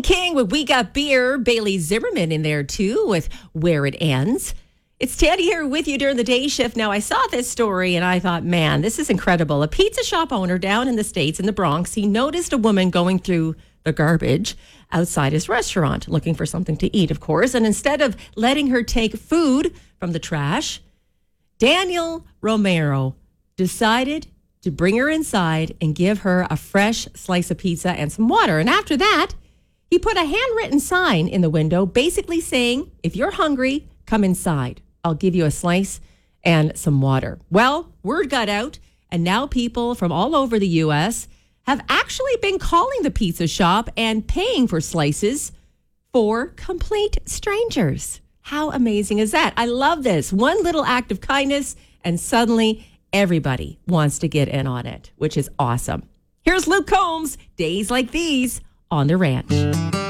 King with We Got Beer. Bailey Zimmerman in there too with Where It Ends. It's Tandy here with you during the day shift. Now, I saw this story and I thought, man, this is incredible. A pizza shop owner down in the States, in the Bronx, he noticed a woman going through the garbage outside his restaurant, looking for something to eat, of course. And instead of letting her take food from the trash, Daniel Romero decided to bring her inside and give her a fresh slice of pizza and some water. And after that, he put a handwritten sign in the window basically saying, if you're hungry, come inside. I'll give you a slice and some water. Well, word got out, and now people from all over the U.S. have actually been calling the pizza shop and paying for slices for complete strangers. How amazing is that? I love this. One little act of kindness, and suddenly everybody wants to get in on it, which is awesome. Here's Luke Combs, Days Like These on the Ranch.